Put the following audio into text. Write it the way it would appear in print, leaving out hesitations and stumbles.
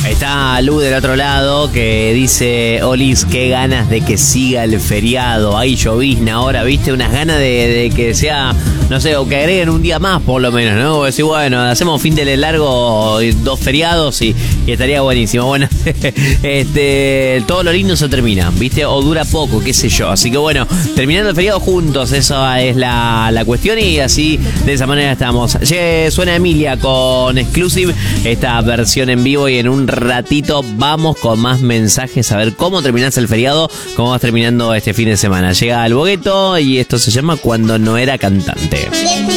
Está Lu del otro lado que dice: Olis, qué ganas de que siga el feriado. Hay llovizna ahora, ¿viste? Unas ganas de que sea, no sé, o que agreguen un día más por lo menos, ¿no? O decir, bueno, hacemos fin de largo, 2 feriados y estaría buenísimo. Bueno, todo lo lindo se termina, ¿viste? O dura poco, qué sé yo. Así que bueno, terminando el feriado juntos, esa es la cuestión y así, de esa manera estamos. Suena Emilia con Exclusive, esta versión en vivo, y en un ratito vamos con más mensajes a ver cómo terminás el feriado, cómo vas terminando este fin de semana. Llega el Bogueto y esto se llama Cuando no era cantante.